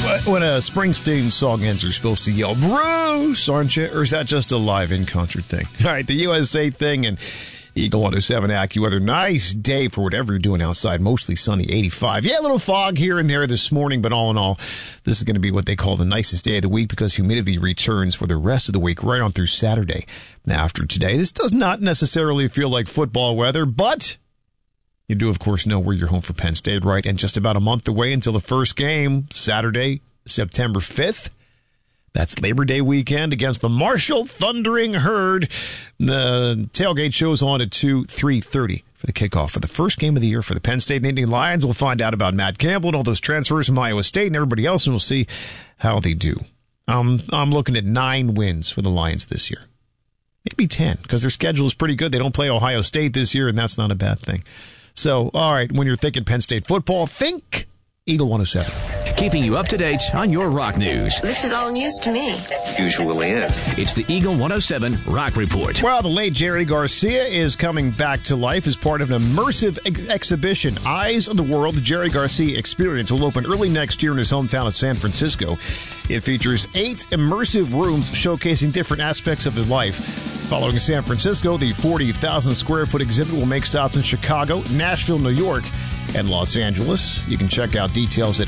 When a Springsteen song ends, you're supposed to yell, Bruce, aren't you? Or is that just a live in-concert thing? All right, the USA thing and Eagle 107 AccuWeather. Nice day for whatever you're doing outside. Mostly sunny, 85. Yeah, a little fog here and there this morning, but all in all, this is going to be what they call the nicest day of the week because humidity returns for the rest of the week right on through Saturday. Now, after today, this does not necessarily feel like football weather, but you do, of course, know where you're home for Penn State, right? And just about a month away until the first game, Saturday, September 5th. That's Labor Day weekend against the Marshall Thundering Herd. The tailgate shows on at 3:30 for the kickoff for the first game of the year for the Penn State Nittany Lions. We'll find out about Matt Campbell and all those transfers from Iowa State and everybody else, and we'll see how they do. I'm looking at 9 wins for the Lions this year. Maybe 10, because their schedule is pretty good. They don't play Ohio State this year, and that's not a bad thing. So, all right, when you're thinking Penn State football, think Eagle 107. Keeping you up to date on your rock news. This is all news to me. Usually is. It's the Eagle 107 Rock Report. Well, the late Jerry Garcia is coming back to life as part of an immersive exhibition. Eyes of the World, the Jerry Garcia Experience, will open early next year in his hometown of San Francisco. It features 8 immersive rooms showcasing different aspects of his life. Following San Francisco, the 40,000 square foot exhibit will make stops in Chicago, Nashville, New York, and Los Angeles. You can check out details at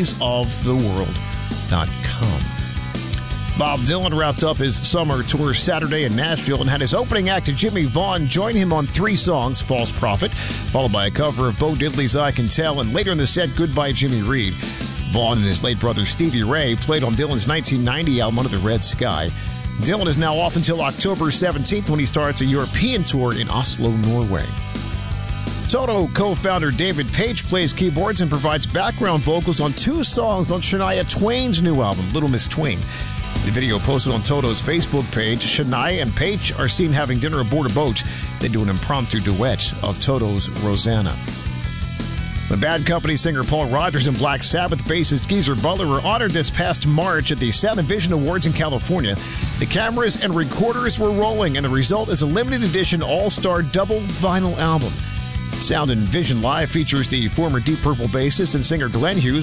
eyesoftheworld.com. Bob Dylan wrapped up his summer tour Saturday in Nashville and had his opening act, Jimmy Vaughn, join him on 3 songs, False Prophet, followed by a cover of Bo Diddley's I Can Tell, and later in the set, Goodbye Jimmy Reed. Vaughn and his late brother Stevie Ray played on Dylan's 1990 album Under the Red Sky. Dylan is now off until October 17th when he starts a European tour in Oslo, Norway. Toto co-founder David Page plays keyboards and provides background vocals on 2 songs on Shania Twain's new album, Little Miss Twain. The video posted on Toto's Facebook page, Shania and Page are seen having dinner aboard a boat. They do an impromptu duet of Toto's Rosanna. The Bad Company singer Paul Rodgers and Black Sabbath bassist Geezer Butler were honored this past March at the Sound and Vision Awards in California. The cameras and recorders were rolling, and the result is a limited edition all-star double vinyl album. Sound and Vision Live features the former Deep Purple bassist and singer Glenn Hughes,